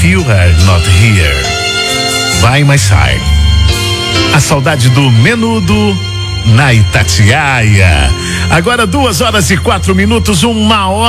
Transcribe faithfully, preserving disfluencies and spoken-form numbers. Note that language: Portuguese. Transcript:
You Are Not Here, By My Side. A saudade do Menudo na Itatiaia. Agora duas horas e quatro minutos, uma hora.